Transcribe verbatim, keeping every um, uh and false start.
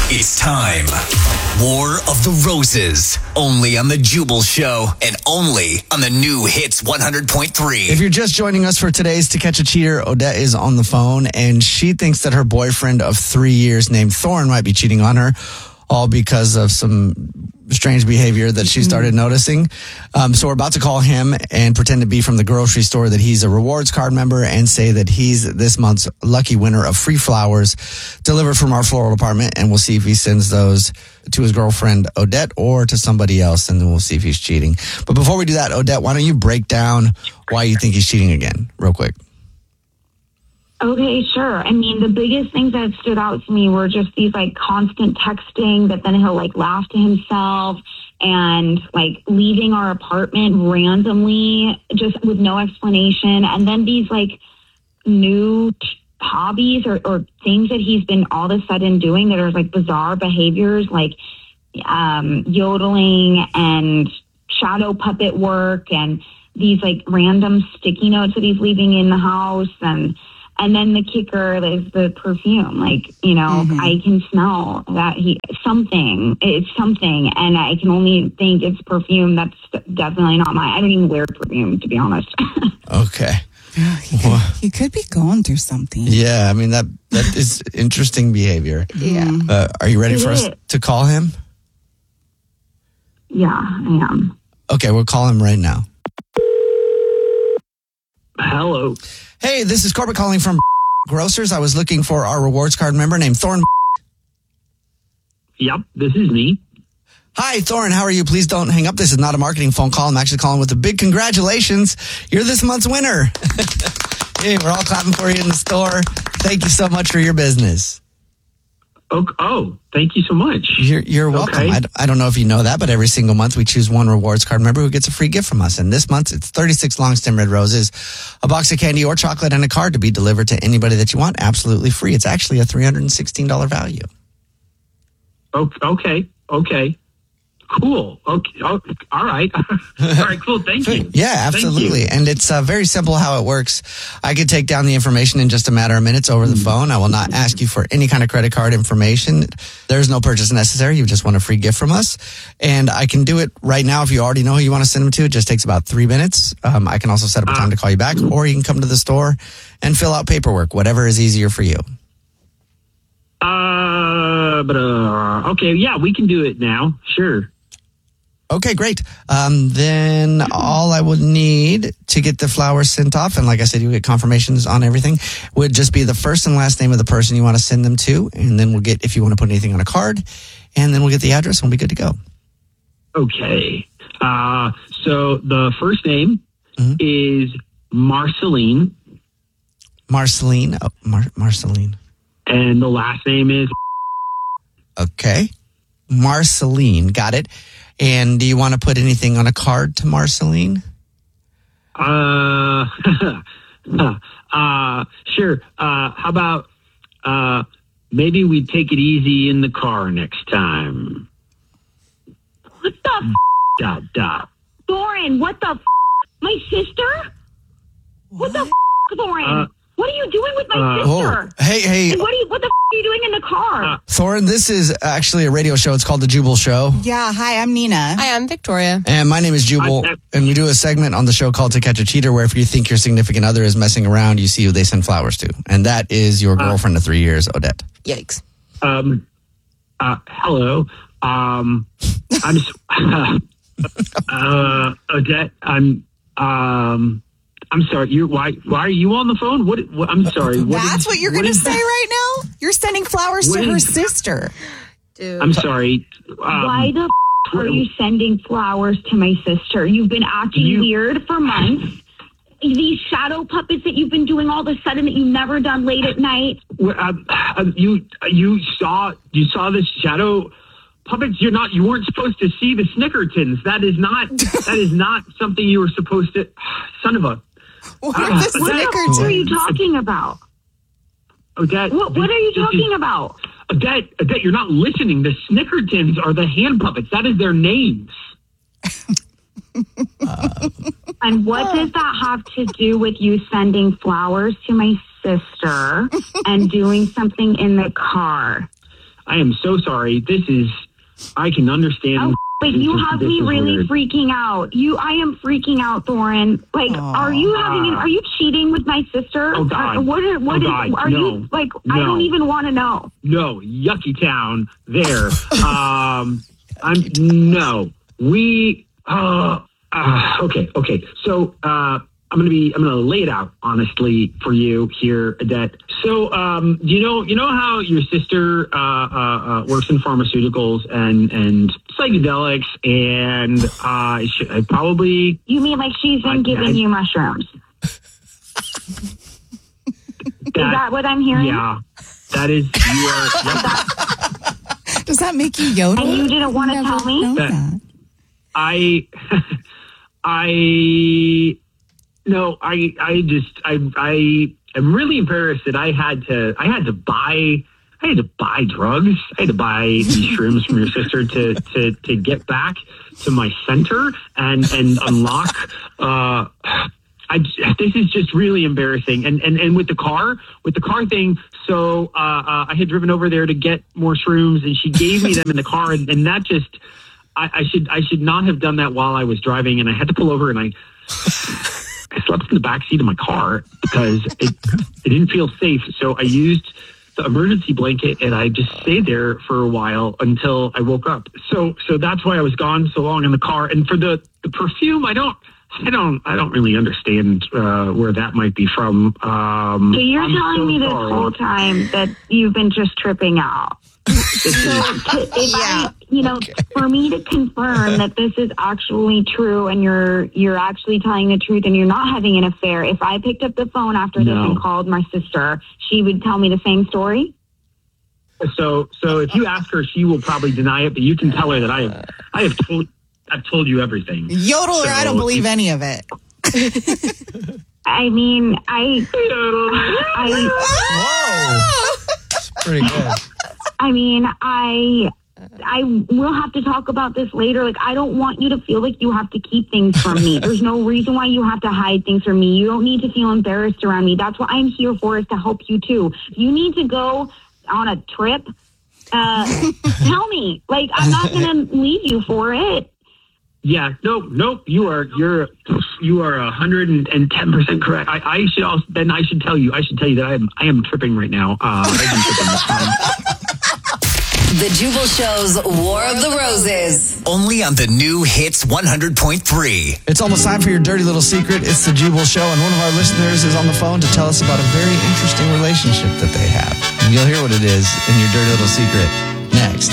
It's time. War of the Roses. Only on The Jubal Show and only on the new Hits one hundred point three. If you're just joining us for today's To Catch a Cheater, Odette is on the phone and she thinks that her boyfriend of three years named Thorne might be cheating on her, all because of some strange behavior that she started noticing. Um, so we're about to call him and pretend to be from the grocery store that he's a rewards card member and say that he's this month's lucky winner of free flowers delivered from our floral department. And we'll see if he sends those to his girlfriend, Odette, or to somebody else. And then we'll see if he's cheating. But before we do that, Odette, why don't you break down why you think he's cheating again real quick? Okay, sure. I mean, the biggest things that stood out to me were just these like constant texting, but then he'll like laugh to himself and like leaving our apartment randomly just with no explanation. And then these like new t- hobbies or, or things that he's been all of a sudden doing that are like bizarre behaviors, like um, yodeling and shadow puppet work and these like random sticky notes that he's leaving in the house. And And then the kicker is the perfume. Like, you know, mm-hmm. I can smell that he, something, it's something, and I can only think it's perfume. That's definitely not mine. I don't even wear perfume, to be honest. Okay. Yeah, he, could, well, he could be going through something. Yeah, I mean, that that is interesting behavior. Yeah. Uh, are you ready it for is. us to call him? Yeah, I am. Okay, we'll call him right now. Hello. Hey, this is Corbett calling from Grocers. I was looking for our rewards card member named Thorne. Yep, this is me. Hi, Thorne. How are you? Please don't hang up. This is not a marketing phone call. I'm actually calling with a big congratulations. You're this month's winner. Hey, we're all clapping for you in the store. Thank you so much for your business. Oh, oh thank you so much. You're, you're welcome. Okay. I, I don't know if you know that, but every single month we choose one rewards card member who gets a free gift from us. And this month it's thirty-six long stem red roses, a box of candy or chocolate, and a card to be delivered to anybody that you want absolutely free. It's actually a three hundred sixteen dollars value. Okay. Okay. Cool. Okay. Oh, all right. All right. Cool. Thank you. Yeah, absolutely. You. And it's uh, very simple how it works. I could take down the information in just a matter of minutes over the phone. I will not ask you for any kind of credit card information. There's no purchase necessary. You just want a free gift from us. And I can do it right now if you already know who you want to send them to. It just takes about three minutes. Um, I can also set up a time to call you back, or you can come to the store and fill out paperwork, whatever is easier for you. Uh, but, uh, okay. Yeah, we can do it now. Sure. Okay, great. Um, then all I would need to get the flowers sent off, and like I said, you get confirmations on everything, would just be the first and last name of the person you want to send them to, and then we'll get, if you want to put anything on a card, and then we'll get the address and we'll be good to go. Okay. Uh, so the first name mm-hmm. is Marceline. Marceline. Oh, Mar- Marceline. And the last name is... Okay. Marceline. Got it. And do you want to put anything on a card to Marceline? Uh, uh, sure. Uh, how about, uh, maybe we take it easy in the car next time. What the f***? Dot, dot. Thorne, what the f***? My sister? What, what the f***, Thorne? Uh, what are you doing with my uh, sister? Oh, hey, hey. And what, are you, what the f*** are you doing in the car? Uh, Thorne, this is actually a radio show. It's called The Jubal Show. Yeah, hi, I'm Nina. Hi, I'm Victoria. And my name is Jubal, I, I, and we do a segment on the show called To Catch a Cheater, where if you think your significant other is messing around, you see who they send flowers to. And that is your girlfriend uh, of three years, Odette. Yikes. Um, uh, hello. Um, I'm, uh, uh, Odette, I'm, um... I'm sorry. You why? Why are you on the phone? What? what I'm sorry. What That's is, what you're what going to say that? right now. You're sending flowers what to is, her sister. Dude. I'm sorry. Um, why the f- are you sending flowers to my sister? You've been acting you, weird for months. These shadow puppets that you've been doing all of a sudden that you've never done late at night. Uh, uh, you you saw you saw this shadow puppets. You're not. You weren't supposed to see the Snickertons. That is not. that is not something you were supposed to. Son of a. What are the Snickertons? What are you talking about? Odette, what, what are you talking is, about? Odette, Odette, you're not listening. The Snickertons are the hand puppets. That is their names. uh, and what does that have to do with you sending flowers to my sister and doing something in the car? I am so sorry. This is, I can understand. Oh, but This you is- have this me is really weird. freaking out. You, I am freaking out, Thorin. Like, are you having? An, are you cheating with my sister? Oh, God. Are, what? Are, what Oh, is? God, Are no. you like? I No. don't even want to know. No, yucky town there. um, I'm no. We. Uh, uh, okay, okay. So uh, I'm gonna be. I'm gonna lay it out honestly for you here, Odette. So um, you know, you know how your sister uh, uh, uh, works in pharmaceuticals and and psychedelics, and uh, I should I probably. You mean like she's been I- giving I- you mushrooms? Is that what I'm hearing? Yeah, that is. You are. Yep. Does that make you yodel? And you didn't want to Never tell me? known That- that. I, I, no, I, I just, I, I am really embarrassed that I had to, I had to buy, I had to buy drugs. I had to buy these shrooms from your sister to, to, to get back to my center and, and unlock, uh, I, this is just really embarrassing. And, and, and with the car, with the car thing, so uh, uh, I had driven over there to get more shrooms, and she gave me them in the car, and, and that just, I, I should I should not have done that while I was driving, and I had to pull over, and I, I slept in the back seat of my car because it, it didn't feel safe. So I used the emergency blanket, and I just stayed there for a while until I woke up. So so that's why I was gone so long in the car. And for the, the perfume, I don't. I don't. I don't really understand uh, where that might be from. Um, So you're I'm telling so me this sorry. whole time that you've been just tripping out. So to, if I, you know, for me to confirm that this is actually true and you're you're actually telling the truth and you're not having an affair, if I picked up the phone after No. this and called my sister, she would tell me the same story? So, so if you ask her, she will probably deny it. But you can tell her that I have, I have told, I've told you everything. Yodel or So- I don't believe any of it. I mean, I, I, Whoa. It's pretty good. I mean, I, I will have to talk about this later. Like, I don't want you to feel like you have to keep things from me. There's no reason why you have to hide things from me. You don't need to feel embarrassed around me. That's what I'm here for, is to help you too. If you need to go on a trip, uh, tell me. Like, I'm not going to leave you for it. Yeah, no, nope. You are, you're, you are a hundred and ten percent correct. I, I should also, then I should tell you, I should tell you that I am, I am tripping right now. Uh, I've been tripping this time. The Jubal Show's War of the Roses. Only on the new Hits one hundred point three. It's almost time for your dirty little secret. It's the Jubal Show, and one of our listeners is on the phone to tell us about a very interesting relationship that they have. And you'll hear what it is in your dirty little secret next.